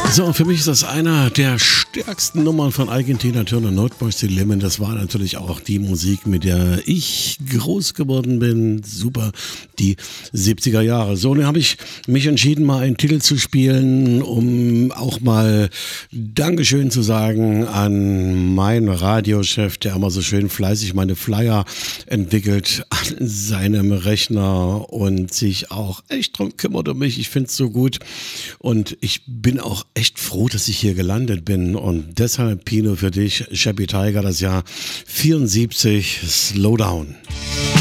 So, für mich ist das einer der stärksten Nummern von Tina Turner, Noteboys Dilemma. Das war natürlich auch die Musik, mit der ich groß geworden bin. Super, die 70er Jahre. So, nun habe ich mich entschieden, mal einen Titel zu spielen, um auch mal Dankeschön zu sagen an meinen Radiochef, der immer so schön fleißig meine Flyer entwickelt an seinem Rechner und sich auch echt drum kümmert um mich. Ich finde es so gut und ich bin auch echt froh, dass ich hier gelandet bin und deshalb, Pino, für dich, Shabby Tiger, das Jahr 74, Slowdown.